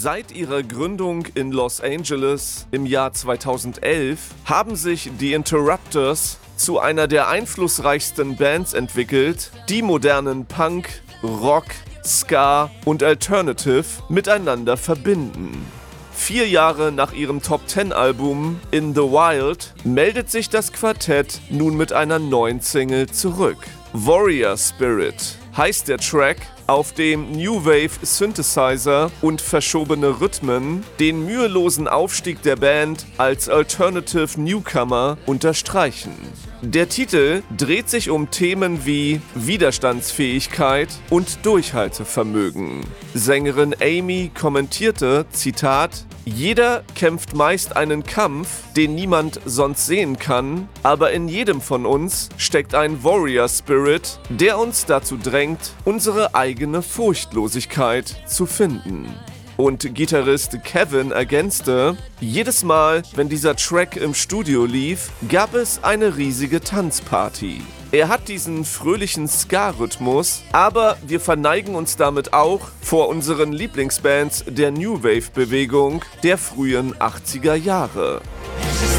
Seit ihrer Gründung in Los Angeles im Jahr 2011 haben sich die Interrupters zu einer der einflussreichsten Bands entwickelt, die modernen Punk, Rock, Ska und Alternative miteinander verbinden. 4 Jahre nach ihrem Top-10-Album In the Wild meldet sich das Quartett nun mit einer neuen Single zurück. Warrior Spirit heißt der Track, auf dem New Wave Synthesizer und verschobene Rhythmen den mühelosen Aufstieg der Band als Alternative Newcomer unterstreichen. Der Titel dreht sich um Themen wie Widerstandsfähigkeit und Durchhaltevermögen. Sängerin Amy kommentierte, Zitat, jeder kämpft meist einen Kampf, den niemand sonst sehen kann, aber in jedem von uns steckt ein Warrior Spirit, der uns dazu drängt, unsere eigene Furchtlosigkeit zu finden. Und Gitarrist Kevin ergänzte, jedes Mal, wenn dieser Track im Studio lief, gab es eine riesige Tanzparty. Er hat diesen fröhlichen Ska-Rhythmus, aber wir verneigen uns damit auch vor unseren Lieblingsbands der New Wave-Bewegung der frühen 80er Jahre.